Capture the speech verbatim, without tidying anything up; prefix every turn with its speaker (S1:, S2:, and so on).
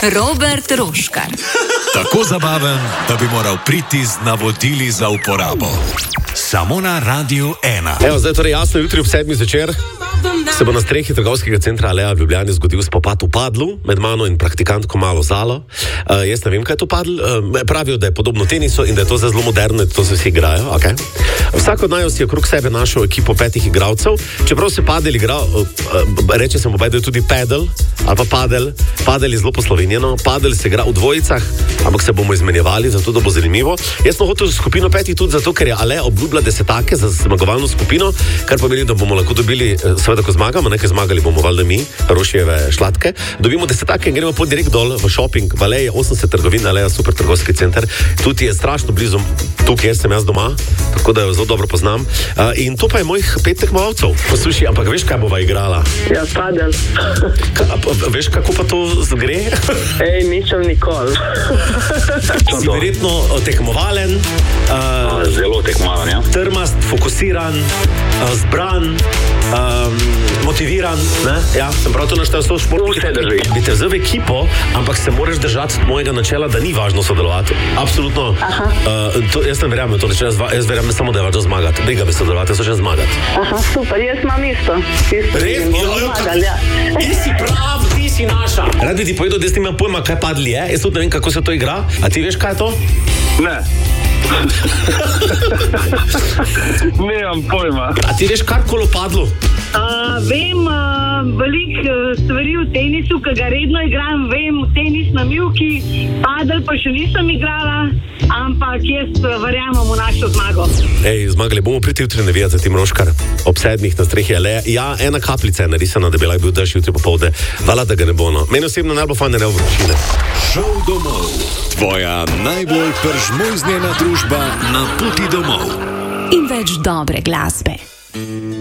S1: Robert Roškar.
S2: Tako zabaven, da bi moral priti z navodili za uporabo. Samo na Radiu ena.
S3: Evo, zdaj torej jasno, jutri ob sedmih zvečer se bo na strehi trgovskega centra Aleja v Ljubljani zgodil spopad v Padlu med mano in praktikantko Malo Zalo. Uh, jaz ne vem, kaj je to Padl. Uh, pravijo, da je podobno tenisu in da je to zelo moderno, da to se vsi igrajo. Okay. Vsak od naju si je okrog sebe našel ekipo petih igralcev. Čeprav se padel igra, uh, uh, reče se mu da je tudi pedel ali pa padel. Padel je zelo poslovenjeno. Padel se igra v dvojicah, ampak se bomo izmenjevali, zato da bo zanimivo. Jaz sem hotel skupino petih tudi zato, ker je Aleja obljubila desetake za zmagovalno skupino, kar pomeni, da bomo lahko dobili, seveda, ko zmagamo, nekaj zmagali bomo valjda mi, Rošijeve šlatke, dobimo desetake in gremo pod direkt dol v shopping, v Aleji, osemdeset trgovin, Aleja, super trgovski center. Tudi je strašno blizu, tukaj jaz sem jaz doma, tako da jo zelo dobro poznam. Uh, in to pa je mojih pet tekmovalcev. Poslušaj, ampak veš, kaj bova igrala?
S4: Ja, padel.
S3: Ka, veš, kako pa to gre?
S4: Ej, ničem nikoli.
S3: Si verjetno tekmovalen, uh,
S5: zelo tekmovalen, ja.
S3: Trmast, fokusiran, uh, zbran, um, motiviran, ne? Ja, sem prav to naštel svoj šport.
S5: Vse drži.
S3: Bi te vzel v ekipo, ampak se moraš držati mojega načela, da ni važno sodelovati. Absolutno. Uh, to, jaz ne verjamem to načelo, jaz verjamem samo, da je važno zmagati. Briga me sodelovati, jaz hočem zmagati.
S4: Aha, super, jaz imam isto. isto
S3: Res?
S4: Zmagali, ja.
S3: Ti si prav, ti si naša. Rad bi ti povedal, da jaz nimam pojma, kaj Padl je. Jaz tudi ne vem, kako se to igra. A ti veš, kaj je to?
S5: Ne. Nemam pojma.
S3: A ti veš karkoli o Padlu?
S6: Uh, vem uh, veliko uh, stvari v tenisu, ki ga redno igram, vem tenis na mivki, padel pa še nisem igrala, ampak jaz uh, verjamem v našo zmago.
S3: Ej, zmagali bomo priti jutri navijati za Tim Roškar ob sedmih na strehi Aleja. Ja, ena kapljica je narisana, da bi lahko bil dež jutri popovdne. Vala, da ga ne bo. No. Meni osebno najbolj fajn je vročine.
S2: Šov domov. Tvoja najbolj pržmoznjena družba na poti domov.
S1: In več dobre glasbe.